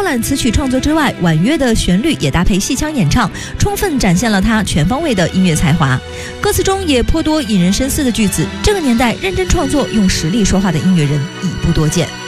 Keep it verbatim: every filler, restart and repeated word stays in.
包揽词曲创作之外，婉约的旋律也搭配戏腔演唱，充分展现了他全方位的音乐才华。歌词中也颇多引人深思的句子，这个年代认真创作、用实力说话的音乐人已不多见。